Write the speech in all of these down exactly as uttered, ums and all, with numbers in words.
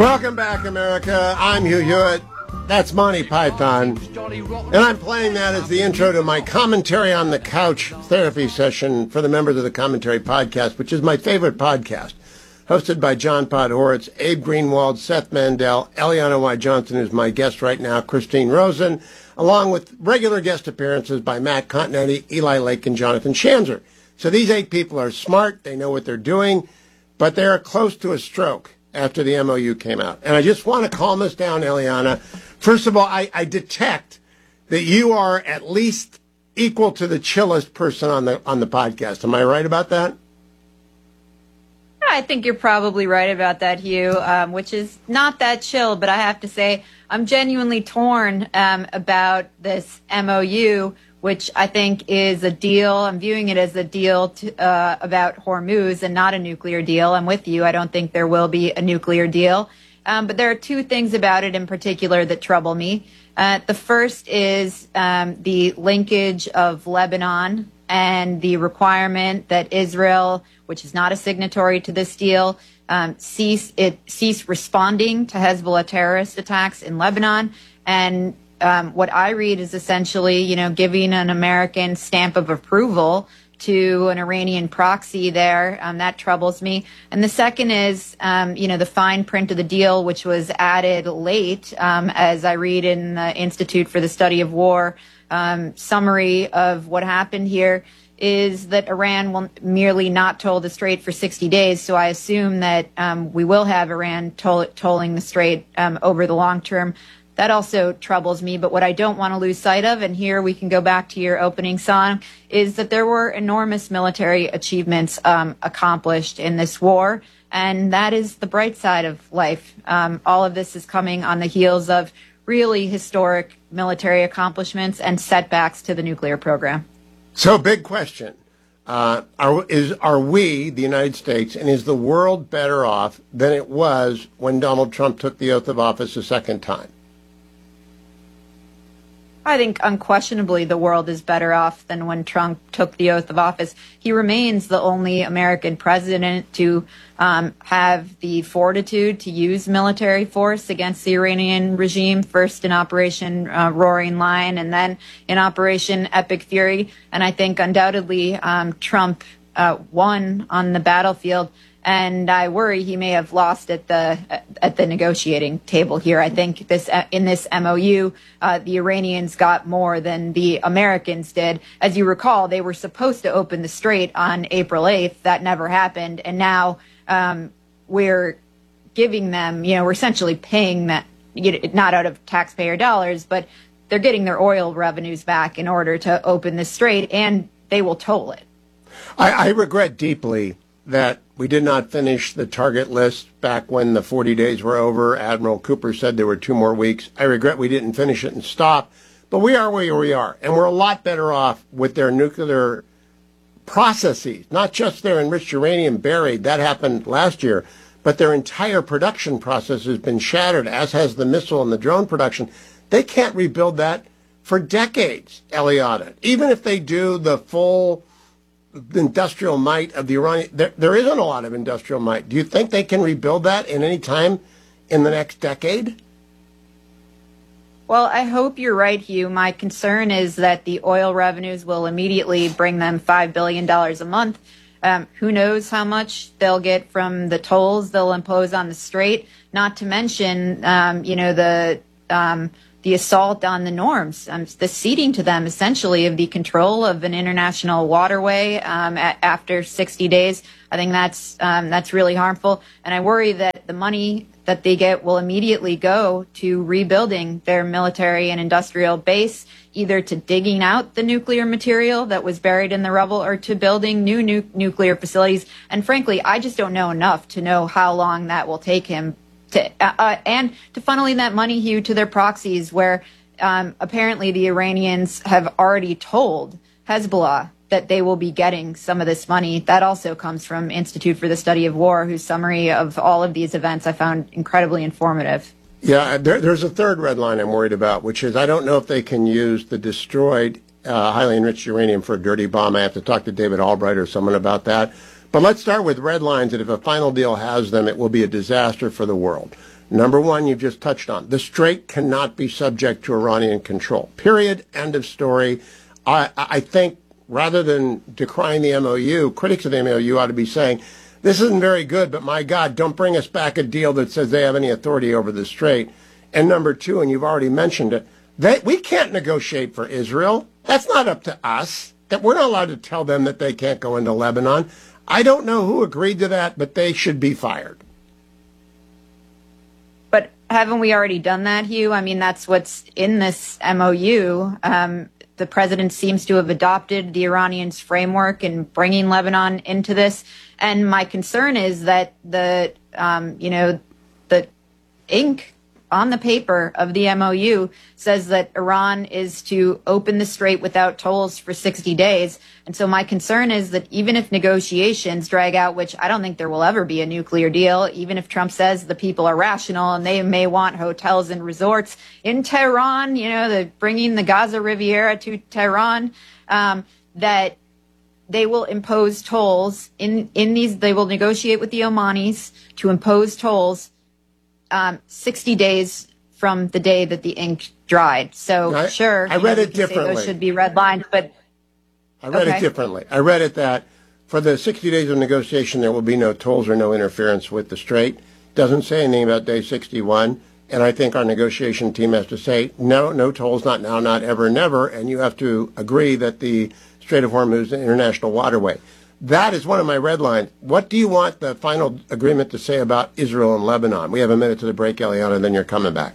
Welcome back, America. I'm Hugh Hewitt. That's Monty Python. And I'm playing that as the intro to my Commentary on the Couch therapy session for the members of the Commentary Podcast, which is my favorite podcast. Hosted by John Podhoretz, Abe Greenwald, Seth Mandel, Eliana Y. Johnson, who's my guest right now, Christine Rosen, along with regular guest appearances by Matt Continetti, Eli Lake, and Jonathan Schanzer. So these eight people are smart, they know what they're doing, but they're close to a stroke after the M O U came out. And I just want to calm us down, Eliana. First of all, I, I detect that you are at least equal to the chillest person on the on the podcast. Am I right about that? I think you're probably right about that, Hugh, um, which is not that chill, but I have to say I'm genuinely torn um, about this M O U, which I think is a deal. I'm viewing it as a deal to, uh, about Hormuz and not a nuclear deal. I'm with you. I don't think there will be a nuclear deal. Um, but there are two things about it in particular that trouble me. Uh, the first is um, the linkage of Lebanon and the requirement that Israel, which is not a signatory to this deal, um, cease it cease responding to Hezbollah terrorist attacks in Lebanon. And um, what I read is essentially, you know, giving an American stamp of approval to an Iranian proxy there. Um, that troubles me. And the second is, um, you know, the fine print of the deal, which was added late, um, as I read in the Institute for the Study of War um, summary of what happened here, is that Iran will merely not toll the strait for sixty days. So I assume that um, we will have Iran toll, tolling the strait um, over the long term. That also troubles me. But what I don't want to lose sight of, and here we can go back to your opening song, is that there were enormous military achievements um, accomplished in this war. And that is the bright side of life. Um, all of this is coming on the heels of really historic military accomplishments and setbacks to the nuclear program. So, big question. Uh, are, is, are we, the United States, and is the world better off than it was when Donald Trump took the oath of office a second time? I think unquestionably the world is better off than when Trump took the oath of office. He remains the only American president to um, have the fortitude to use military force against the Iranian regime, first in Operation uh, Roaring Lion and then in Operation Epic Fury. And I think undoubtedly um, Trump uh, won on the battlefield. And I worry he may have lost at the at the negotiating table here. I think this in this M O U, uh, the Iranians got more than the Americans did. As you recall, they were supposed to open the strait on April eighth. That never happened. And now um, we're giving them, you know, we're essentially paying that, you know, not out of taxpayer dollars, but they're getting their oil revenues back in order to open the strait, and they will toll it. I, I regret deeply that we did not finish the target list back when the forty days were over. Admiral Cooper said there were two more weeks. I regret we didn't finish it and stop, but we are where we are, and we're a lot better off with their nuclear processes, not just their enriched uranium buried. That happened last year, but their entire production process has been shattered, as has the missile and the drone production. They can't rebuild that for decades, Eliana. Even if they do the full industrial might of the Iranian, there, there isn't a lot of industrial might. Do you think they can rebuild that in any time in the next decade? Well, I hope you're right, Hugh. My concern is that the oil revenues will immediately bring them five billion dollars a month. Um, who knows how much they'll get from the tolls they'll impose on the strait, not to mention, um, you know, the um, the assault on the norms, um, the ceding to them essentially of the control of an international waterway um, a- after sixty days. I think that's um, that's really harmful. And I worry that the money that they get will immediately go to rebuilding their military and industrial base, either to digging out the nuclear material that was buried in the rubble or to building new nu- nuclear facilities. And frankly, I just don't know enough to know how long that will take him. To, uh, uh, and to funneling that money, Hugh, to their proxies, where um, apparently the Iranians have already told Hezbollah that they will be getting some of this money. That also comes from Institute for the Study of War, whose summary of all of these events I found incredibly informative. Yeah, there, there's a third red line I'm worried about, which is I don't know if they can use the destroyed uh, highly enriched uranium for a dirty bomb. I have to talk to David Albright or someone about that. But let's start with red lines, that if a final deal has them, it will be a disaster for the world. Number one, you've just touched on. The Strait cannot be subject to Iranian control. Period. End of story. I, I think rather than decrying the M O U, critics of the M O U ought to be saying, this isn't very good, but my God, don't bring us back a deal that says they have any authority over the Strait. And number two, and you've already mentioned it, they, we can't negotiate for Israel. That's not up to us. That we're not allowed to tell them that they can't go into Lebanon. I don't know who agreed to that, but they should be fired. But haven't we already done that, Hugh? I mean, that's what's in this M O U. Um, the president seems to have adopted the Iranians' framework and bringing Lebanon into this. And my concern is that the, um, you know, the ink on the paper of the M O U says that Iran is to open the Strait without tolls for sixty days. And so my concern is that even if negotiations drag out, which I don't think there will ever be a nuclear deal, even if Trump says the people are rational and they may want hotels and resorts in Tehran, you know, the, bringing the Gaza Riviera to Tehran, um, that they will impose tolls in, in these, they will negotiate with the Omanis to impose tolls Um, sixty days from the day that the ink dried. So I, sure, I read know, it differently. Those should be redlined, but I read okay. it differently. I read it that for the sixty days of negotiation, there will be no tolls or no interference with the Strait. Doesn't say anything about day sixty-one. And I think our negotiation team has to say, no, no tolls, not now, not ever, never. And you have to agree that the Strait of Hormuz is an international waterway. That is one of my red lines. What do you want the final agreement to say about Israel and Lebanon? We have a minute to the break, Eliana, and then you're coming back.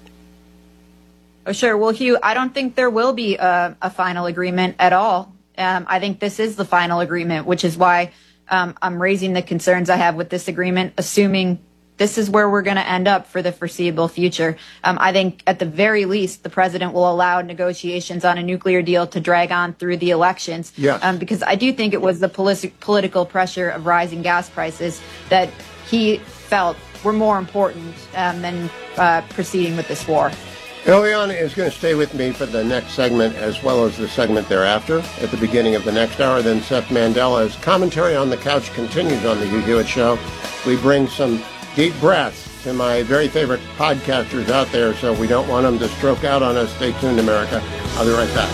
Oh, sure. Well, Hugh, I don't think there will be a, a final agreement at all. Um, I think this is the final agreement, which is why um, I'm raising the concerns I have with this agreement, assuming this is where we're going to end up for the foreseeable future. Um, I think at the very least, the president will allow negotiations on a nuclear deal to drag on through the elections. Yes. Um, because I do think it was the politi- political pressure of rising gas prices that he felt were more important um, than uh, proceeding with this war. Eliana is going to stay with me for the next segment as well as the segment thereafter at the beginning of the next hour. Then Seth Mandela's commentary on the couch continues on the Hugh Hewitt Show. We bring some deep breaths to my very favorite podcasters out there, so we don't want them to stroke out on us. Stay tuned, America. I'll be right back.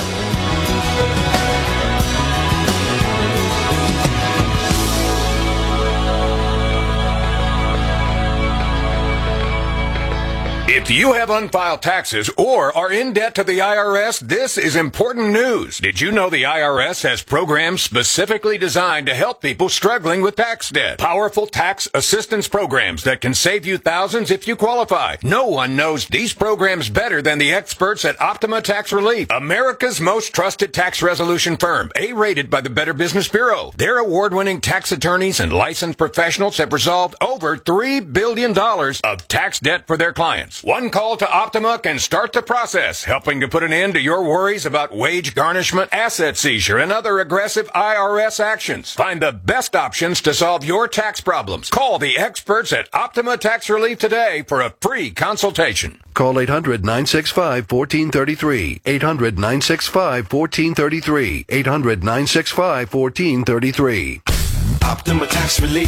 If you have unfiled taxes or are in debt to the I R S, this is important news. Did you know the I R S has programs specifically designed to help people struggling with tax debt? Powerful tax assistance programs that can save you thousands if you qualify. No one knows these programs better than the experts at Optima Tax Relief, America's most trusted tax resolution firm, A-rated by the Better Business Bureau. Their award-winning tax attorneys and licensed professionals have resolved over three billion dollars of tax debt for their clients. One call to Optima can start the process, helping to put an end to your worries about wage garnishment, asset seizure, and other aggressive I R S actions. Find the best options to solve your tax problems. Call the experts at Optima Tax Relief today for a free consultation. Call eight hundred, nine six five, one four three three. eight hundred, nine six five, one four three three. eight hundred, nine six five, one four three three. Optima Tax Relief.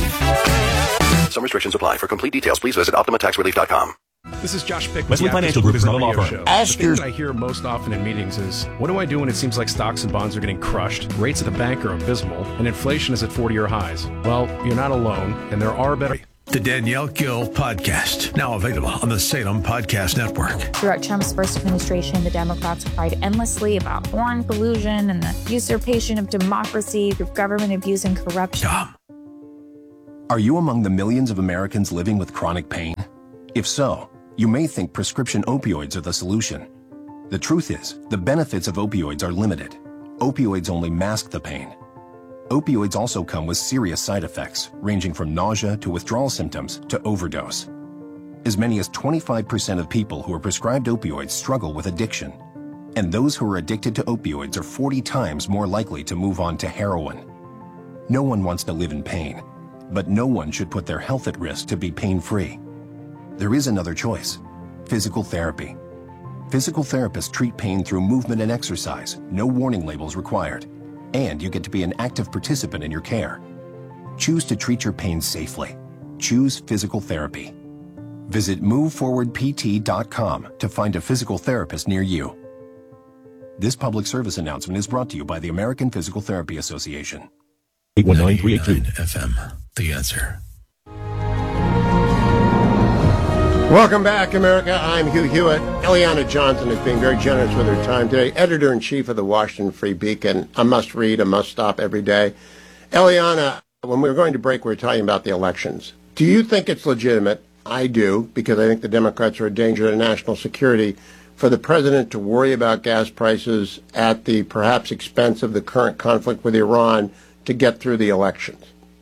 Some restrictions apply. For complete details, please visit optima tax relief dot com. This is Josh Pick. Wesley Financial Group is not a law firm. The thing that I hear most often in meetings is, what do I do when it seems like stocks and bonds are getting crushed, rates at the bank are abysmal, and inflation is at forty-year highs? Well, you're not alone, and there are better... The Danielle Gill Podcast, now available on the Salem Podcast Network. Throughout Trump's first administration, the Democrats cried endlessly about foreign collusion and the usurpation of democracy through government abuse and corruption. Tom. Are you among the millions of Americans living with chronic pain? If so, you may think prescription opioids are the solution. The truth is, the benefits of opioids are limited. Opioids only mask the pain. Opioids also come with serious side effects, ranging from nausea to withdrawal symptoms to overdose. As many as twenty-five percent of people who are prescribed opioids struggle with addiction. And those who are addicted to opioids are forty times more likely to move on to heroin. No one wants to live in pain, but no one should put their health at risk to be pain-free. There is another choice: physical therapy. Physical therapists treat pain through movement and exercise, no warning labels required, and you get to be an active participant in your care. Choose to treat your pain safely. Choose physical therapy. Visit move forward p t dot com to find a physical therapist near you. This public service announcement is brought to you by the American Physical Therapy Association. eight one nine, three eight two F M, The Answer. Welcome back, America. I'm Hugh Hewitt. Eliana Johnson is being very generous with her time today. Editor-in-chief of the Washington Free Beacon. A must-read, a must-stop every day. Eliana, when we were going to break, we were talking about the elections. Do you think it's legitimate? I do, because I think the Democrats are a danger to national security, for the president to worry about gas prices at the perhaps expense of the current conflict with Iran to get through the elections?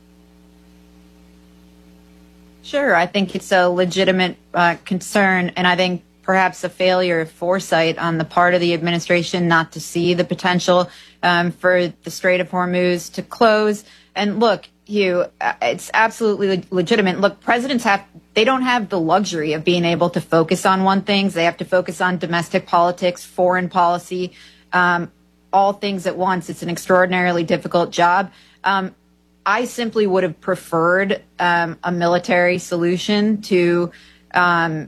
Sure, I think it's a legitimate uh, concern, and I think perhaps a failure of foresight on the part of the administration not to see the potential um, for the Strait of Hormuz to close. And look, Hugh, it's absolutely legitimate. Look, presidents have, they don't have the luxury of being able to focus on one thing. They have to focus on domestic politics, foreign policy, um, all things at once. It's an extraordinarily difficult job. Um, I simply would have preferred um, a military solution to um,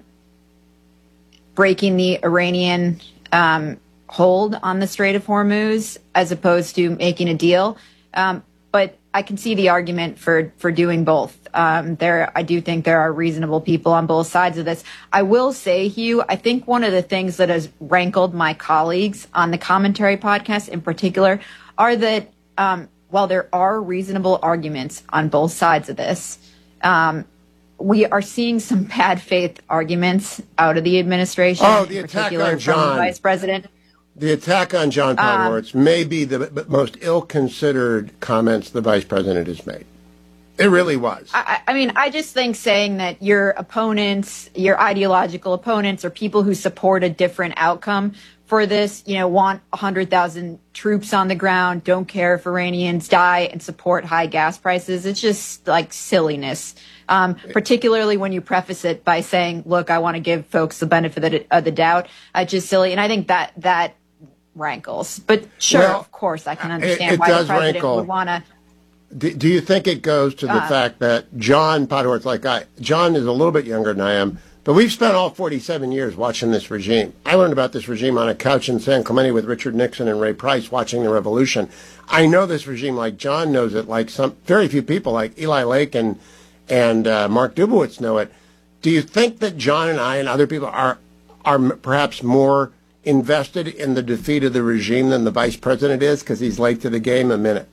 breaking the Iranian um, hold on the Strait of Hormuz as opposed to making a deal. Um, but I can see the argument for, for doing both. Um, there, I do think there are reasonable people on both sides of this. I will say, Hugh, I think one of the things that has rankled my colleagues on the Commentary podcast in particular are that um, while there are reasonable arguments on both sides of this, um, we are seeing some bad faith arguments out of the administration. Oh, the in attack particular on John. from the vice president. The attack on John Podhoretz um, may be the most ill-considered comments the vice president has made. It really was. I, I mean, I just think saying that your opponents, your ideological opponents, or people who support a different outcome for this, you know, want one hundred thousand troops on the ground, don't care if Iranians die, and support high gas prices. It's just like silliness, um, particularly when you preface it by saying, look, I want to give folks the benefit of the, of the doubt. It's just silly. And I think that that rankles. But sure, well, of course, I can understand it, it why does the president rankle. would want to. Do, do you think it goes to the uh, fact that John Podhoretz, like I, John is a little bit younger than I am, but we've spent all forty-seven years watching this regime. I learned about this regime on a couch in San Clemente with Richard Nixon and Ray Price watching the revolution. I know this regime like John knows it, like some very few people like Eli Lake and, and uh, Mark Dubowitz know it. Do you think that John and I and other people are are perhaps more invested in the defeat of the regime than the vice president is because he's late to the game a minute?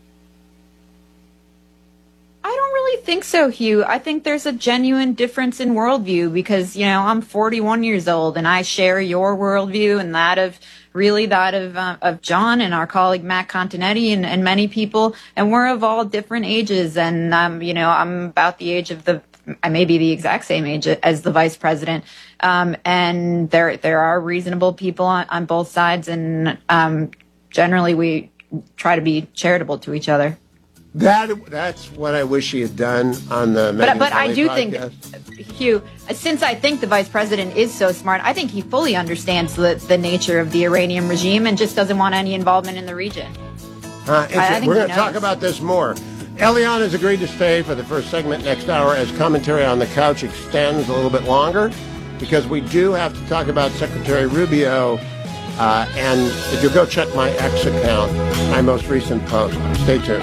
I don't really think so, Hugh. I think there's a genuine difference in worldview because, you know, I'm forty-one years old and I share your worldview and that of really that of uh, of John and our colleague Matt Continetti and, and many people. And we're of all different ages. And, um, you know, I'm about the age of the I may be the exact same age as the vice president. Um, and there there are reasonable people on, on both sides. And um, generally we try to be charitable to each other. That That's what I wish he had done on the Megyn But, but I do podcast. think, Hugh, since I think the vice president is so smart, I think he fully understands the, the nature of the Iranian regime and just doesn't want any involvement in the region. Uh, I, I think we're going to knows. talk about this more. Eliana has agreed to stay for the first segment next hour as Commentary on the Couch extends a little bit longer because we do have to talk about Secretary Rubio. Uh, and if you go check my X account, my most recent post. Stay tuned.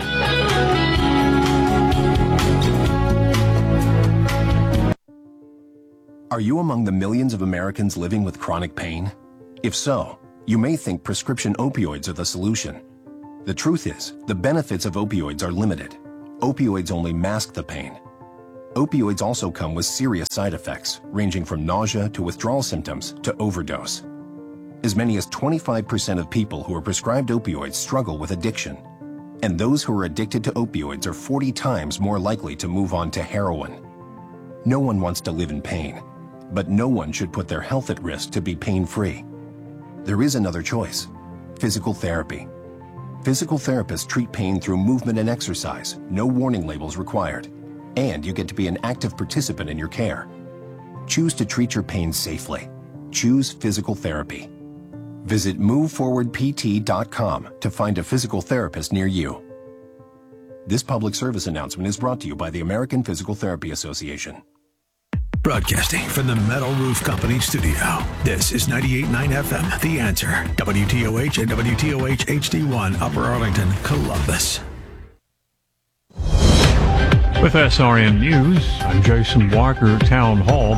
Are you among the millions of Americans living with chronic pain? If so, you may think prescription opioids are the solution. The truth is, the benefits of opioids are limited. Opioids only mask the pain. Opioids also come with serious side effects, ranging from nausea to withdrawal symptoms to overdose. As many as twenty-five percent of people who are prescribed opioids struggle with addiction. And those who are addicted to opioids are forty times more likely to move on to heroin. No one wants to live in pain, but no one should put their health at risk to be pain-free. There is another choice: physical therapy. Physical therapists treat pain through movement and exercise, no warning labels required, and you get to be an active participant in your care. Choose to treat your pain safely. Choose physical therapy. Visit move forward p t dot com to find a physical therapist near you. This public service announcement is brought to you by the American Physical Therapy Association. Broadcasting from the Metal Roof Company studio. This is ninety-eight point nine F M, The Answer. W T O H and W T O H H D one, Upper Arlington, Columbus. With S R N News, I'm Jason Walker, Town Hall.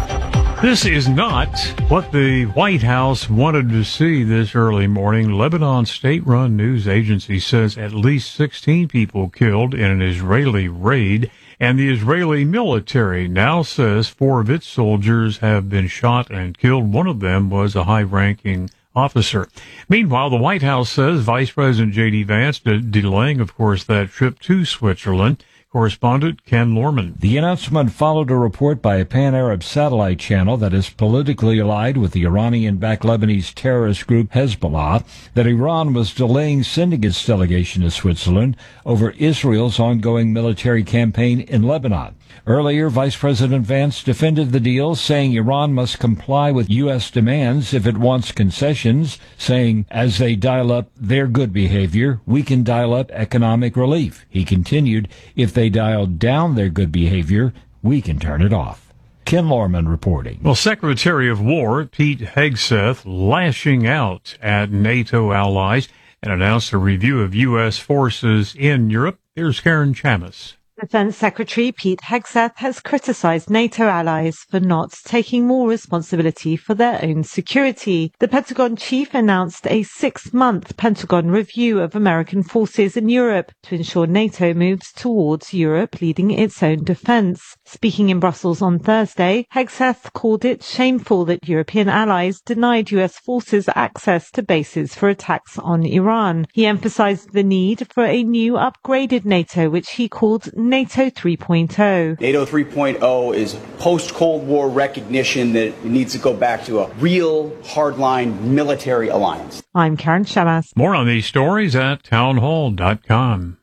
This is not what the White House wanted to see this early morning. Lebanon state-run news agency says at least sixteen people killed in an Israeli raid, and the Israeli military now says four of its soldiers have been shot and killed. One of them was a high-ranking officer. Meanwhile, the White House says Vice President J D. Vance de- delaying, of course, that trip to Switzerland. Correspondent Ken Lorman. The announcement followed a report by a pan-Arab satellite channel that is politically allied with the Iranian-backed Lebanese terrorist group Hezbollah that Iran was delaying sending its delegation to Switzerland over Israel's ongoing military campaign in Lebanon. Earlier, Vice President Vance defended the deal, saying Iran must comply with U S demands if it wants concessions, saying as they dial up their good behavior, we can dial up economic relief. He continued, if they dial down their good behavior, we can turn it off. Ken Lorman reporting. Well, Secretary of War Pete Hegseth lashing out at NATO allies and announced a review of U S forces in Europe. Here's Karen Chamis. Defense Secretary Pete Hegseth has criticized NATO allies for not taking more responsibility for their own security. The Pentagon chief announced a six-month Pentagon review of American forces in Europe to ensure NATO moves towards Europe leading its own defense. Speaking in Brussels on Thursday, Hegseth called it shameful that European allies denied U S forces access to bases for attacks on Iran. He emphasized the need for a new upgraded NATO, which he called NATO three point oh. NATO three point oh is post-Cold War recognition that it needs to go back to a real hardline military alliance. I'm Karen Shamas. More on these stories at townhall dot com.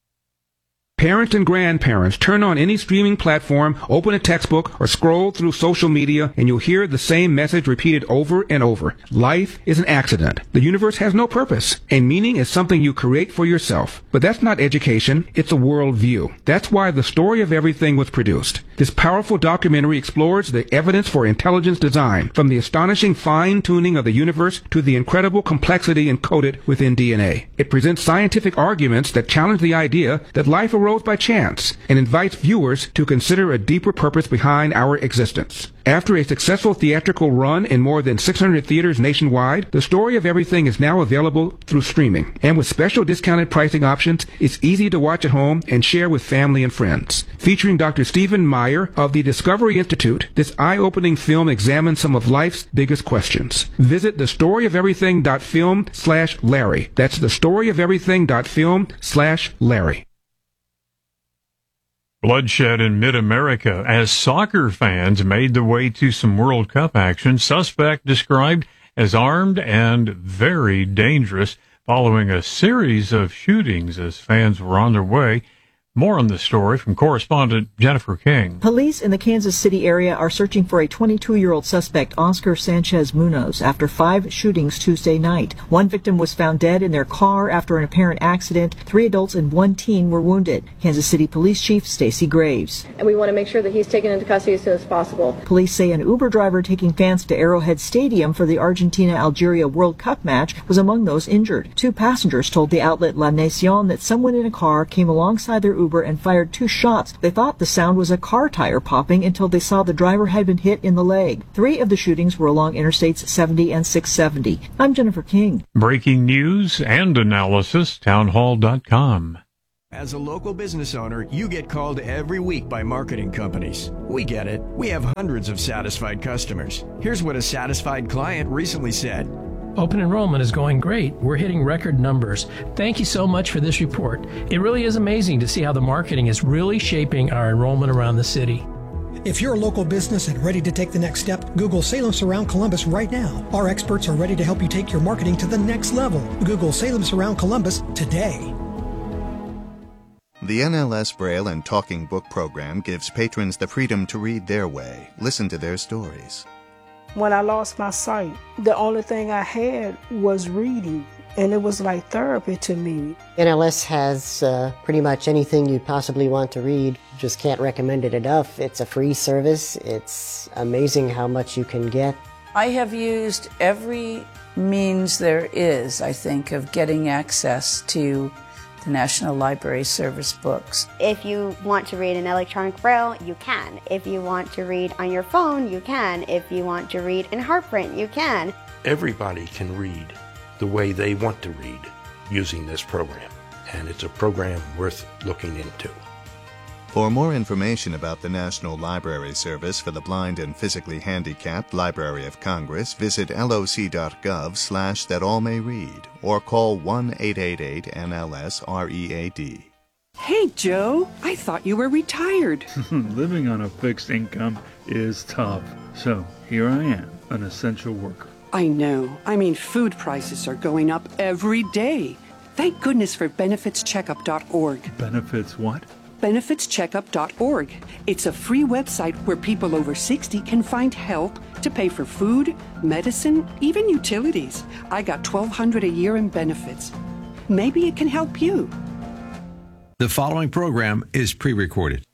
Parents and grandparents, turn on any streaming platform, open a textbook, or scroll through social media, and you'll hear the same message repeated over and over. Life is an accident. The universe has no purpose, and meaning is something you create for yourself. But that's not education, it's a worldview. That's why The Story of Everything was produced. This powerful documentary explores the evidence for intelligence design, from the astonishing fine-tuning of the universe to the incredible complexity encoded within D N A. It presents scientific arguments that challenge the idea that life arose by chance and invites viewers to consider a deeper purpose behind our existence. After a successful theatrical run in more than six hundred theaters nationwide, The Story of Everything is now available through streaming. And with special discounted pricing options, it's easy to watch at home and share with family and friends. Featuring Doctor Stephen Meyer of the Discovery Institute, this eye-opening film examines some of life's biggest questions. Visit the story of everything dot film slash Larry. That's the story of everything dot film slash Larry. Bloodshed in mid-America as soccer fans made their way to some World Cup action. Suspect described as armed and very dangerous following a series of shootings as fans were on their way. More on the story from correspondent Jennifer King. Police in the Kansas City area are searching for a twenty-two-year-old suspect, Oscar Sanchez Munoz, after five shootings Tuesday night. One victim was found dead in their car after an apparent accident. Three adults and one teen were wounded. Kansas City Police Chief Stacy Graves. And we want to make sure that he's taken into custody as soon as possible. Police say an Uber driver taking fans to Arrowhead Stadium for the Argentina-Algeria World Cup match was among those injured. Two passengers told the outlet La Nacion that someone in a car came alongside their Uber and fired two shots. They thought the sound was a car tire popping until they saw the driver had been hit in the leg. Three of the shootings were along Interstates seventy and six seventy. I'm Jennifer King. Breaking news and analysis, townhall dot com. As a local business owner, you get called every week by marketing companies. We get it. We have hundreds of satisfied customers. Here's what a satisfied client recently said. Open enrollment is going great. We're hitting record numbers. Thank you so much for this report. It really is amazing to see how the marketing is really shaping our enrollment around the city. If you're a local business and ready to take the next step, Google Salem Surround Columbus right now. Our experts are ready to help you take your marketing to the next level. Google Salem Surround Columbus today. The N L S Braille and Talking Book program gives patrons the freedom to read their way, listen to their stories. When I lost my sight, the only thing I had was reading. and it was like therapy to me. N L S has uh, pretty much anything you'd possibly want to read. Just can't recommend it enough. It's a free service. It's amazing how much you can get. I have used every means there is, I think, of getting access to the National Library Service books. If you want to read in electronic braille, you can. If you want to read on your phone, you can. If you want to read in heart print, you can. Everybody can read the way they want to read using this program, and it's a program worth looking into. For more information about the National Library Service for the Blind and Physically Handicapped Library of Congress, visit loc.gov slash that all may read or call one eight eight eight N L S R E A D. Hey, Joe, I thought you were retired. Living on a fixed income is tough, so here I am, an essential worker. I know. I mean, food prices are going up every day. Thank goodness for benefits checkup dot org. Benefits what? benefits checkup dot org. It's a free website where people over sixty can find help to pay for food, medicine, even utilities. I got twelve hundred dollars a year in benefits. Maybe it can help you. The following program is pre-recorded.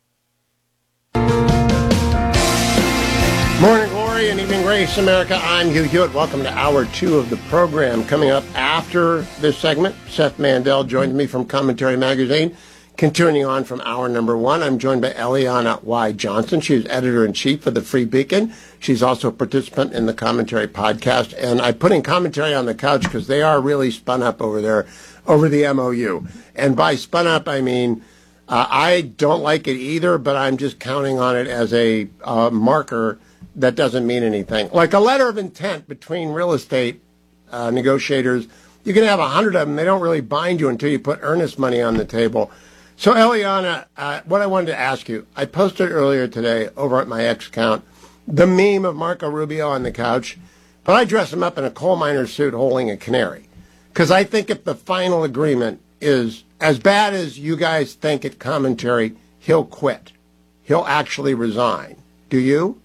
Morning glory and evening grace, America. I'm Hugh Hewitt. Welcome to hour two of the program. Coming up after this segment, Seth Mandel joins me from Commentary Magazine. Continuing on from hour number one, I'm joined by Eliana Y. Johnson. She is editor-in-chief of the Free Beacon. She's also a participant in the Commentary podcast. And I put in Commentary on the couch because they are really spun up over there, over the M O U. And by spun up, I mean, uh, I don't like it either, but I'm just counting on it as a uh, marker that doesn't mean anything. Like a letter of intent between real estate uh, negotiators. You can have a hundred of them. They don't really bind you until you put earnest money on the table. So, Eliana, uh, what I wanted to ask you, I posted earlier today over at my X account the meme of Marco Rubio on the couch, but I dress him up in a coal miner's suit holding a canary. Because I think if the final agreement is as bad as you guys think at Commentary, he'll quit. He'll actually resign. Do you?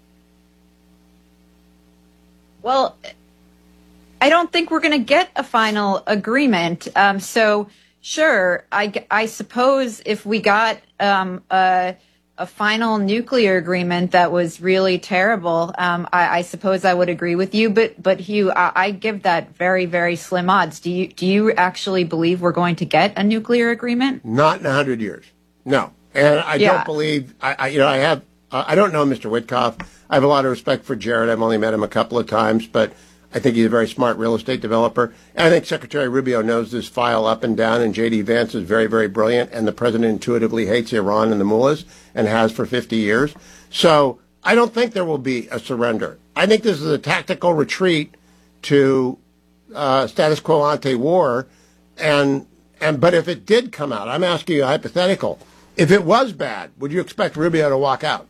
Well, I don't think we're going to get a final agreement. Um, so... Sure. I, I suppose if we got um, a, a final nuclear agreement that was really terrible, um, I, I suppose I would agree with you. But but Hugh, I, I give that very, very slim odds. Do you do you actually believe we're going to get a nuclear agreement? Not in a hundred years. No. And I yeah. don't believe. I, I you know I have. Uh, I don't know Mister Witkoff. I have a lot of respect for Jared. I've only met him a couple of times, but I think he's a very smart real estate developer. And I think Secretary Rubio knows this file up and down, and J D. Vance is very, very brilliant, and the president intuitively hates Iran and the mullahs and has for fifty years. So I don't think there will be a surrender. I think this is a tactical retreat to uh, status quo ante war. And, and but if it did come out, I'm asking you a hypothetical. If it was bad, would you expect Rubio to walk out?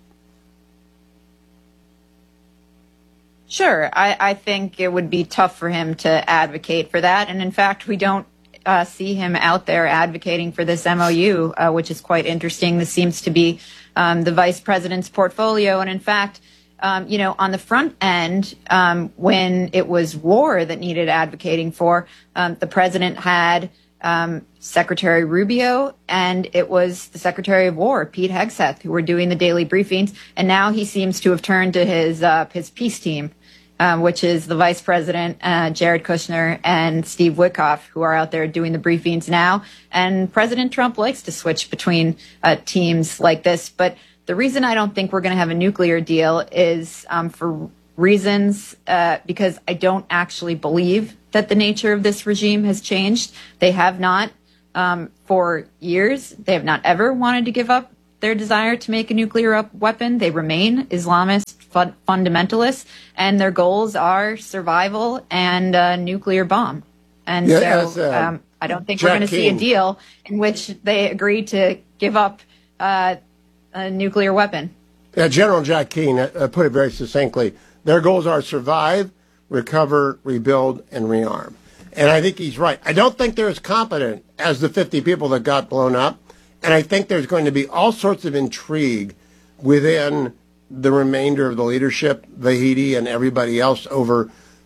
Sure. I, I think it would be tough for him to advocate for that. And in fact, we don't uh, see him out there advocating for this M O U, uh, which is quite interesting. This seems to be um, the vice president's portfolio. And in fact, um, you know, on the front end, um, when it was war that needed advocating for, um, the president had um, Secretary Rubio, and it was the Secretary of War, Pete Hegseth, who were doing the daily briefings. And now he seems to have turned to his uh, his peace team. Um, which is the Vice President, uh, Jared Kushner, and Steve Witkoff, who are out there doing the briefings now. And President Trump likes to switch between uh, teams like this. But the reason I don't think we're going to have a nuclear deal is um, for reasons uh, because I don't actually believe that the nature of this regime has changed. They have not um, for years. They have not ever wanted to give up their desire to make a nuclear up weapon. They remain Islamist fun- fundamentalists, and their goals are survival and a nuclear bomb. And yeah, so as, uh, um, I don't think Jack we're going to see a deal in which they agree to give up uh, a nuclear weapon. Yeah, General Jack Keane uh, put it very succinctly. Their goals are survive, recover, rebuild, and rearm. And I think he's right. I don't think they're as competent as the fifty people that got blown up. And I think there's going to be all sorts of intrigue within the remainder of the leadership, Vahidi and everybody else, over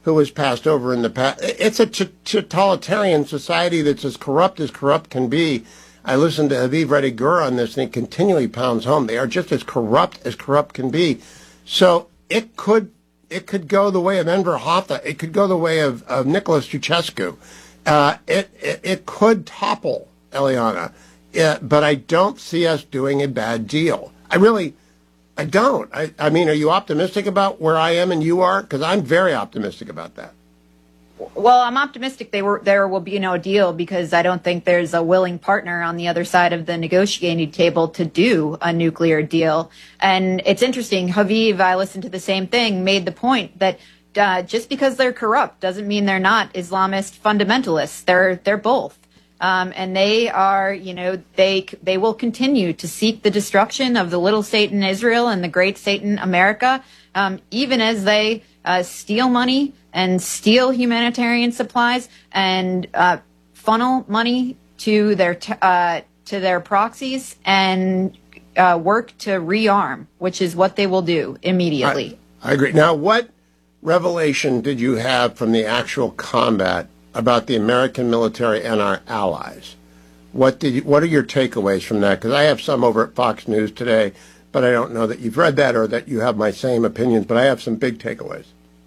who was passed over in the past. It's a t- totalitarian society that's as corrupt as corrupt can be. I listened to Haviv Reddy Gur on this, and he continually pounds home. They are just as corrupt as corrupt can be. So it could it could go the way of Enver Hoxha. It could go the way of, of Nicholas Ceausescu. Uh, it, it it could topple Eliana, uh, but I don't see us doing a bad deal. I really, I don't. I, I mean, are you optimistic about where I am and you are? Because I'm very optimistic about that. Well, I'm optimistic they were, there will be no deal because I don't think there's a willing partner on the other side of the negotiating table to do a nuclear deal. And it's interesting. Haviv, I listened to the same thing, made the point that uh, just because they're corrupt doesn't mean they're not Islamist fundamentalists. They're they're both. Um, and they are, you know, they they will continue to seek the destruction of the little Satan Israel and the great Satan America, um, even as they uh, steal money and steal humanitarian supplies and uh, funnel money to their t- uh, to their proxies and uh, work to rearm, which is what they will do immediately. I, I agree. Now, what revelation did you have from the actual combat about the American military and our allies? What did you, what are your takeaways from that? Because I have some over at Fox News today, but I don't know that you've read that or that you have my same opinions, but I have some big takeaways.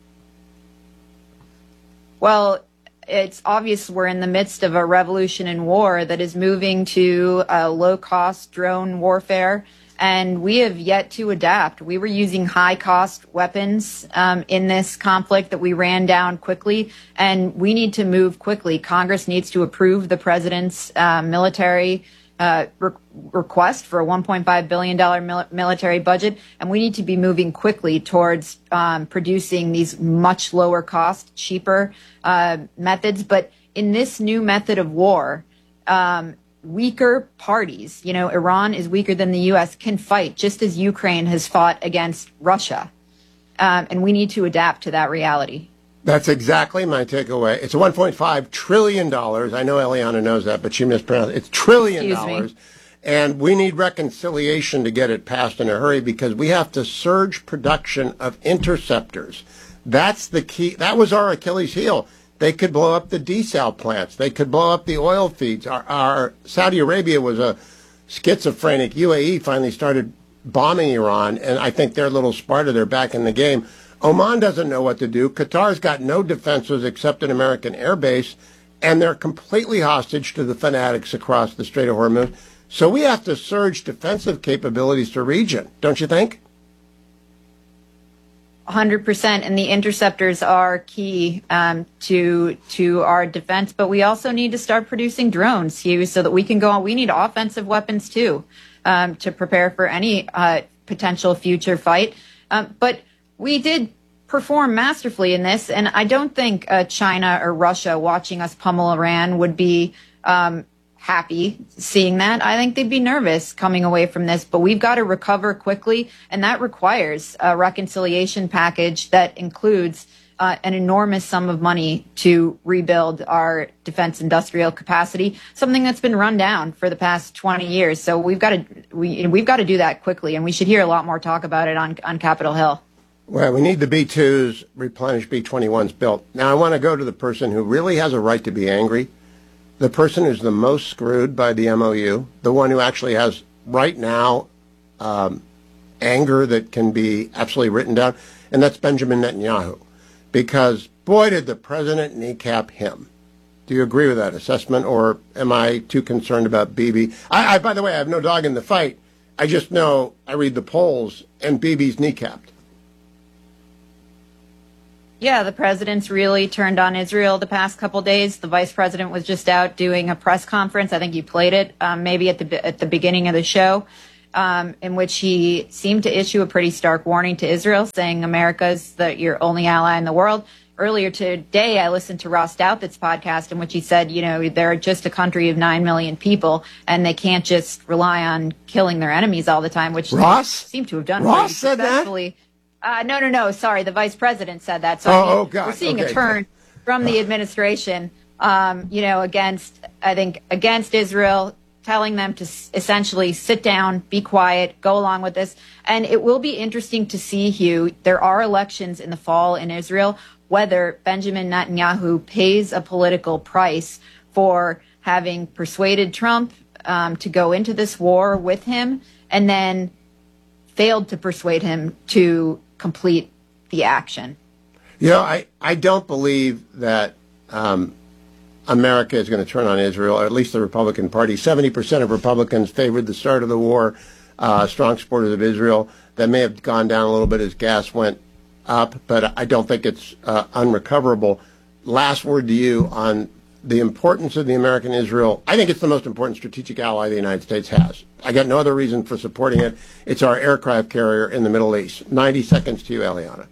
Well, it's obvious we're in the midst of a revolution in war that is moving to uh, low-cost drone warfare, and we have yet to adapt. We were using high-cost weapons um, in this conflict that we ran down quickly, and we need to move quickly. Congress needs to approve the president's uh, military uh, re- request for a one point five billion dollars mil- military budget, and we need to be moving quickly towards um, producing these much lower cost, cheaper uh, methods. But in this new method of war, um, weaker parties, you know, Iran is weaker than the U S, can fight just as Ukraine has fought against Russia. Um, and we need to adapt to that reality. That's exactly my takeaway. It's one point five trillion dollars. I know Eliana knows that, but she mispronounced it. It's trillion dollars. And we need reconciliation to get it passed in a hurry because we have to surge production of interceptors. That's the key. That was our Achilles heel. They could blow up the desal plants. They could blow up the oil feeds. Our, our Saudi Arabia was a schizophrenic. U A E finally started bombing Iran, and I think they're a little Sparta. They're back in the game. Oman doesn't know what to do. Qatar's got no defenses except an American air base, and they're completely hostage to the fanatics across the Strait of Hormuz. So we have to surge defensive capabilities to region, don't you think? one hundred percent, and the interceptors are key um, to to our defense. But we also need to start producing drones, Hugh, so that we can go on. We need offensive weapons too um, to prepare for any uh, potential future fight. Um, but we did perform masterfully in this, and I don't think uh, China or Russia watching us pummel Iran would be um, happy seeing that. I think they'd be nervous coming away from this, but we've got to recover quickly, and that requires a reconciliation package that includes uh, an enormous sum of money to rebuild our defense industrial capacity, something that's been run down for the past twenty years. So we've got to we, we've got to do that quickly, and we should hear a lot more talk about it on, on Capitol Hill. Well, we need the B twos replenished, B twenty-ones built. Now, I want to go to the person who really has a right to be angry, the person who's the most screwed by the M O U, the one who actually has right now um, anger that can be absolutely written down, and that's Benjamin Netanyahu. Because, boy, did the president kneecap him. Do you agree with that assessment, or am I too concerned about Bibi? I, I, by the way, I have no dog in the fight. I just know I read the polls, and Bibi's kneecapped. Yeah, the president's really turned on Israel the past couple days. The vice president was just out doing a press conference. I think you played it um, maybe at the at the beginning of the show, um, in which he seemed to issue a pretty stark warning to Israel, saying America's the, your only ally in the world. Earlier today, I listened to Ross Douthat's podcast in which he said, you know, they're just a country of nine million people, and they can't just rely on killing their enemies all the time, which Ross? they seem to have done Ross pretty said successfully. That? Uh, no, no, no. Sorry, the vice president said that. So oh, I mean, oh, God. We're seeing okay. a turn from the administration, um, you know, against, I think, against Israel, telling them to s- essentially sit down, be quiet, go along with this. And it will be interesting to see, Hugh, there are elections in the fall in Israel, whether Benjamin Netanyahu pays a political price for having persuaded Trump um, to go into this war with him and then failed to persuade him to complete the action. You know, I, I don't believe that um, America is going to turn on Israel, or at least the Republican Party. seventy percent of Republicans favored the start of the war, uh, strong supporters of Israel. That may have gone down a little bit as gas went up, but I don't think it's uh, unrecoverable. Last word to you on the importance of the American-Israel. I think it's the most important strategic ally the United States has. I got no other reason for supporting it. It's our aircraft carrier in the Middle East. ninety seconds to you, Eliana.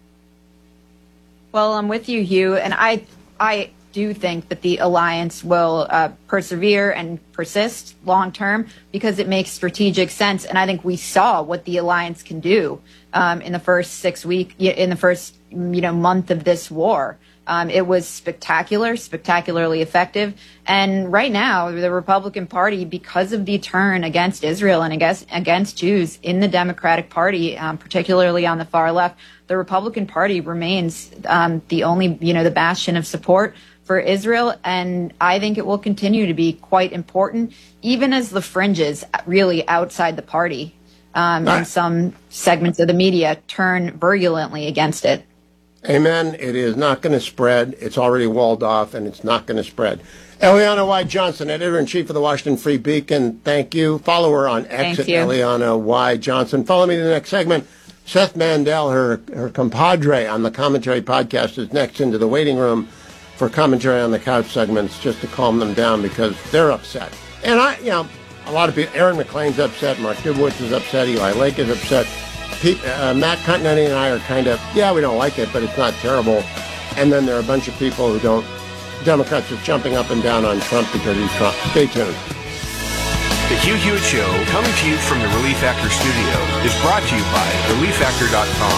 Well, I'm with you, Hugh, and I I do think that the alliance will uh, persevere and persist long term because it makes strategic sense, and I think we saw what the alliance can do um, in the first six week in the first you know month of this war. Um, it was spectacular, spectacularly effective. And right now, the Republican Party, because of the turn against Israel and against, against Jews in the Democratic Party, um, particularly on the far left, the Republican Party remains um, the only, you know, the bastion of support for Israel. And I think it will continue to be quite important, even as the fringes really outside the party um, and some segments of the media turn virulently against it. Amen. It is not going to spread. It's already walled off, and it's not going to spread. Eliana Y. Johnson, editor-in-chief of the Washington Free Beacon, thank you. Follow her on X at Eliana Y. Johnson. Follow me to the next segment. Seth Mandel, her, her compadre on the Commentary podcast, is next into the waiting room for Commentary on the Couch segments just to calm them down because they're upset. And I, you know, a lot of people, Aaron McClain's upset, Mark Dubowitz is upset, Eli Lake is upset. Pete, uh, Matt Continetti and I are kind of, yeah, we don't like it, but it's not terrible. And then there are a bunch of people who don't, Democrats are jumping up and down on Trump because he's Trump. Stay tuned. The Hugh Hewitt Show, coming to you from the Relief Factor studio, is brought to you by relief factor dot com.